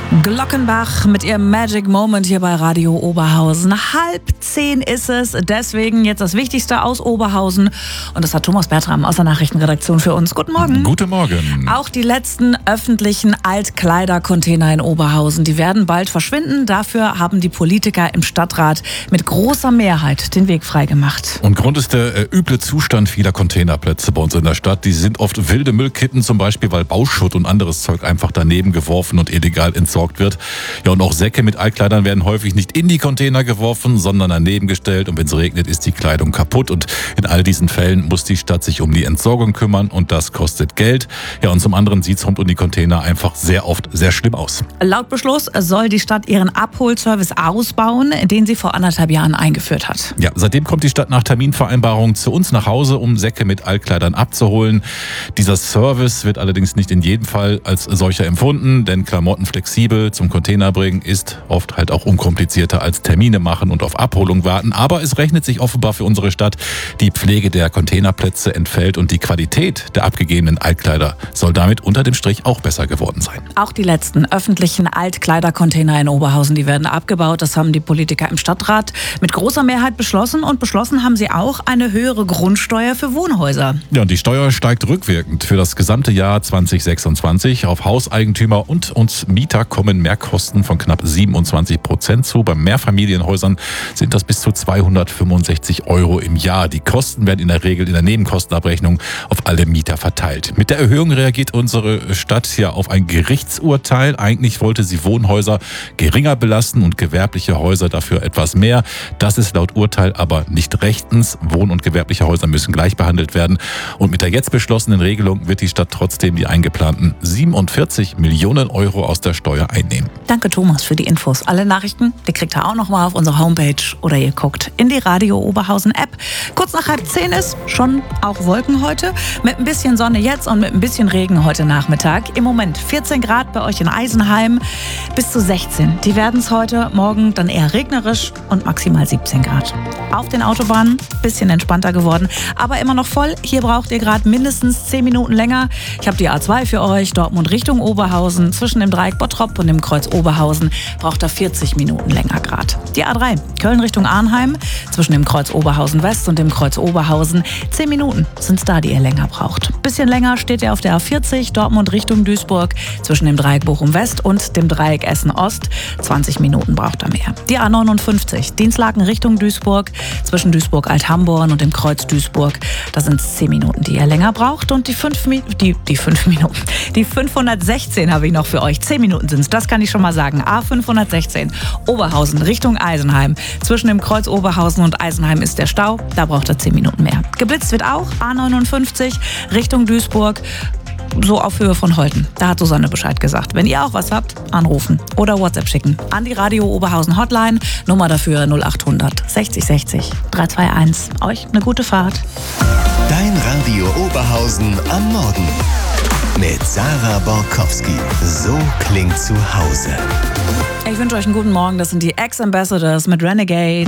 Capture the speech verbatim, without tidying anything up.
Glockenbach mit ihrem Magic Moment hier bei Radio Oberhausen. Halb zehn ist es, deswegen jetzt das Wichtigste aus Oberhausen. Und das hat Thomas Bertram aus der Nachrichtenredaktion für uns. Guten Morgen. Guten Morgen. Auch die letzten öffentlichen Altkleidercontainer in Oberhausen, die werden bald verschwinden. Dafür haben die Politiker im Stadtrat mit großer Mehrheit den Weg freigemacht. Und Grund ist der äh, üble Zustand vieler Containerplätze bei uns in der Stadt. Die sind oft wilde Müllkippen, zum Beispiel, weil Bauschutt und anderes Zeug einfach daneben geworfen und illegal entsorgt wird. Ja, und auch Säcke mit Altkleidern werden häufig nicht in die Container geworfen, sondern daneben gestellt. Und wenn es regnet, ist die Kleidung kaputt. Und in all diesen Fällen muss die Stadt sich um die Entsorgung kümmern und das kostet Geld. Ja, und zum anderen sieht es rund um die Container einfach sehr oft sehr schlimm aus. Laut Beschluss soll die Stadt ihren Abholservice ausbauen, den sie vor anderthalb Jahren eingeführt hat. Ja, seitdem kommt die Stadt nach Terminvereinbarung zu uns nach Hause, um Säcke mit Altkleidern abzuholen. Dieser Service wird allerdings nicht in jedem Fall als solcher empfunden, denn Klamotten flexibel zum Container bringen ist oft halt auch unkomplizierter als Termine machen und auf Abholung warten. Aber es rechnet sich offenbar für unsere Stadt. Die Pflege der Containerplätze entfällt und die Qualität der abgegebenen Altkleider soll damit unter dem Strich auch besser geworden sein. Auch die letzten öffentlichen Altkleidercontainer in Oberhausen, die werden abgebaut. Das haben die Politiker im Stadtrat mit großer Mehrheit beschlossen. Und beschlossen haben sie auch eine höhere Grundsteuer für Wohnhäuser. Ja, und die Steuer steigt rückwirkend für das gesamte Jahr zwanzig sechsundzwanzig. Auf Hauseigentümer und uns Mieter kommen Mehrkosten von knapp siebenundzwanzig Prozent zu. Bei Mehrfamilienhäusern sind das bis zu zweihundertfünfundsechzig Euro im Jahr. Die Kosten werden in der Regel in der Nebenkostenabrechnung auf alle Mieter verteilt. Mit der Erhöhung reagiert unsere Stadt ja auf ein Gerichtsurteil. Eigentlich wollte sie Wohnhäuser geringer belasten und gewerbliche Häuser dafür etwas mehr. Das ist laut Urteil aber nicht rechtens. Wohn- und gewerbliche Häuser müssen gleich behandelt werden. Und mit der jetzt beschlossenen Regelung wird die Stadt trotzdem die eingeplanten siebenundvierzig Millionen Euro aus der Steuer einnehmen. Danke Thomas für die Infos. Alle Nachrichten, die kriegt ihr auch noch mal auf unserer Homepage oder ihr guckt in die Radio Oberhausen App. Kurz nach halb zehn ist schon auch Wolken heute. Mit ein bisschen Sonne jetzt und mit ein bisschen Regen heute Nachmittag. Im Moment vierzehn Grad bei euch in Eisenheim, bis zu sechzehn. Die werden es heute Morgen dann eher regnerisch und maximal siebzehn Grad. Auf den Autobahnen bisschen entspannter geworden, aber immer noch voll. Hier braucht ihr gerade mindestens zehn Minuten länger. Ich habe die A zwei für euch, Dortmund Richtung Oberhausen, zwischen dem Dreieck Bottrop und dem Kreuz Oberhausen braucht er vierzig Minuten länger gerade. Die A drei, Köln Richtung Arnheim, zwischen dem Kreuz Oberhausen West und dem Kreuz Oberhausen, zehn Minuten sind es da, die ihr länger braucht. Bisschen länger steht ihr auf der A vierzig, Dortmund Richtung Duisburg, zwischen dem Dreieck Bochum West und dem Dreieck Essen Ost, zwanzig Minuten braucht er mehr. Die A neunundfünfzig, Dienstlaken Richtung Duisburg, zwischen Duisburg Althamborn und dem Kreuz Duisburg, da sind es zehn Minuten, die ihr länger braucht. Und die fünf die, die fünf Minuten, die fünfhundertsechzehn habe ich noch für euch, zehn Minuten sind es, das kann ich schon mal sagen. A fünfhundertsechzehn, Oberhausen Richtung Eisenheim. Zwischen dem Kreuz Oberhausen und Eisenheim ist der Stau, da braucht er zehn Minuten mehr. Geblitzt wird auch A neunundfünfzig Richtung Duisburg, so auf Höhe von Holten. Da hat Susanne Bescheid gesagt. Wenn ihr auch was habt, anrufen oder WhatsApp schicken. An die Radio Oberhausen Hotline, Nummer dafür null achthundert sechzig sechzig dreihunderteinundzwanzig. Euch eine gute Fahrt. Dein Radio Oberhausen am Morgen. Mit Sarah Borkowski. So klingt zu Hause. Ich wünsche euch einen guten Morgen. Das sind die Ex-Ambassadors mit Renegade.